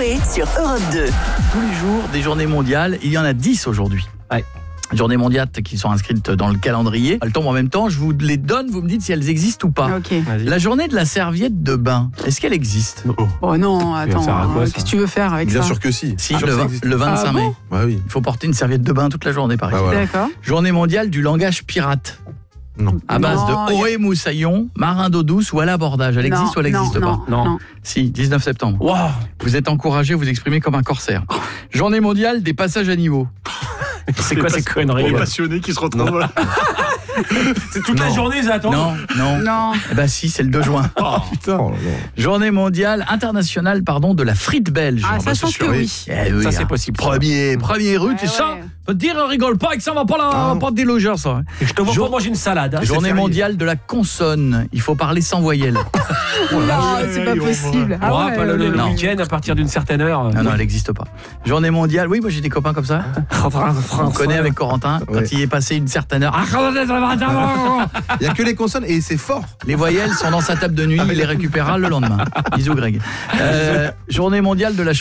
Coé sur Europe 2. Tous les jours, des journées mondiales, il y en a 10 aujourd'hui. Ouais. Journées mondiales qui sont inscrites dans le calendrier. Elles tombent en même temps, je vous les donne, vous me dites si elles existent ou pas. Ok. Vas-y. La journée de la serviette de bain, est-ce qu'elle existe? Oh non, attends, faire à quoi, ça qu'est-ce que tu veux faire avec Bien ça? sûr que si. Si, Sûr que ça existe. le 25 Ah mai. bon Ouais, oui. Il faut porter une serviette de bain toute la journée, par Bah exemple. voilà. D'accord. Journée mondiale du langage pirate. Non. À base Non, de ohé moussaillon, marin d'eau douce ou à l'abordage. Elle existe ou elle n'existe pas? Non. Si, 19 septembre. Waouh. Vous êtes encouragé à vous exprimer comme un corsaire. Journée mondiale des passages à niveau. C'est quoi ces conneries Les là passionnés qui se retrouvent. C'est toute la journée, ça attend. Non. Non. Eh ben si, c'est le 2 juin. Oh putain. Journée mondiale internationale de la frite belge. Ah, ça c'est je pense sûr, que oui. oui. Eh oui, Ça, c'est hein. possible. Premier rue, Ouais, c'est ça. ouais. Faut te dire, on rigole pas, que ça va pas la porte des logeurs, ça. hein. Je te vois Jour- pas manger une salade. hein. Journée férié. mondiale de la consonne. Il faut parler sans voyelle. Non, c'est pas possible. On rappelle le non. week-end à partir d'une certaine heure. Non, elle n'existe pas. Journée mondiale, oui, moi j'ai des copains comme ça. On connaît avec Corentin, quand Ouais. il est passé une certaine heure. Il n'y a que les consonnes et c'est fort. Les voyelles sont dans sa table de nuit, il les récupérera le lendemain. Bisous Greg. Journée mondiale de la